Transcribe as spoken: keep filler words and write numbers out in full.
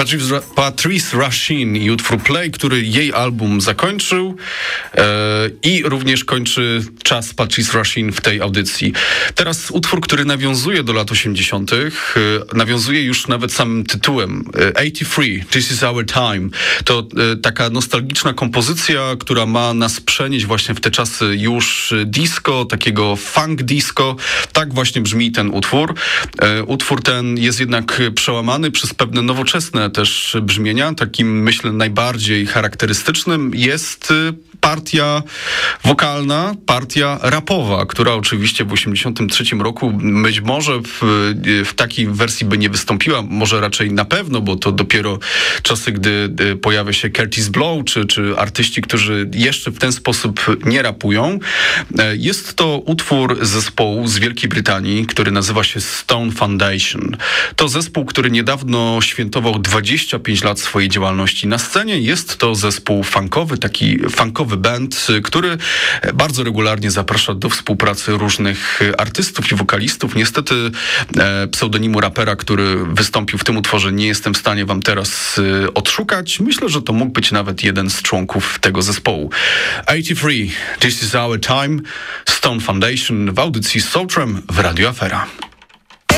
Patrice, Patrice Rushen i utwór Play, który jej album zakończył e, i również kończy czas Patrice Rushen w tej audycji. Teraz utwór, który nawiązuje do lat osiemdziesiątych, e, nawiązuje już nawet samym tytułem. E, osiemdziesiąt trzy, This is Our Time. To e, taka nostalgiczna kompozycja, która ma nas przenieść właśnie w te czasy już disco, takiego funk disco. Tak właśnie brzmi ten utwór. E, utwór ten jest jednak przełamany przez pewne nowoczesne też brzmienia. Takim, myślę, najbardziej charakterystycznym jest partia wokalna, partia rapowa, która oczywiście w osiemdziesiątym trzecim roku być może w, w takiej wersji by nie wystąpiła, może raczej na pewno, bo to dopiero czasy, gdy pojawia się Curtis Blow, czy, czy artyści, którzy jeszcze w ten sposób nie rapują. Jest to utwór zespołu z Wielkiej Brytanii, który nazywa się Stone Foundation. To zespół, który niedawno świętował dwadzieścia pięć lat swojej działalności na scenie. Jest to zespół funkowy, taki funkowy band, który bardzo regularnie zaprasza do współpracy różnych artystów i wokalistów. Niestety e, pseudonimu rapera, który wystąpił w tym utworze, nie jestem w stanie wam teraz e, odszukać. Myślę, że to mógł być nawet jeden z członków tego zespołu. osiemdziesiąt trzy, This is Our Time, Stone Foundation w audycji Soultram w Radio Afera.